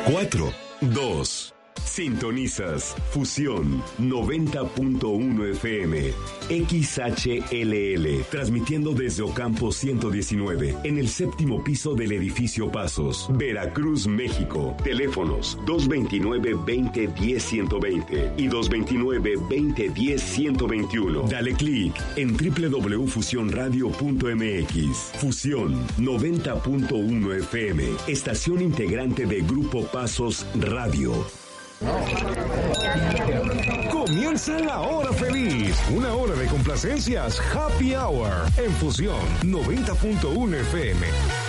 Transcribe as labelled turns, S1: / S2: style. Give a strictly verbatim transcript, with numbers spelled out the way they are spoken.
S1: cuatro, dos. Sintonizas Fusión noventa punto uno F M, X H L L, transmitiendo desde Ocampo ciento diecinueve, en el séptimo piso del edificio Pasos, Veracruz, México. Teléfonos dos veintinueve, veinte, diez, ciento veinte y dos veintinueve, veinte, diez, ciento veintiuno. Dale clic en doble u doble u doble u punto fusión radio punto m x. Fusión noventa punto uno F M, estación integrante de Grupo Pasos Radio.
S2: Comienza la hora feliz, una hora de complacencias, Happy Hour, en Fusión noventa punto uno F M.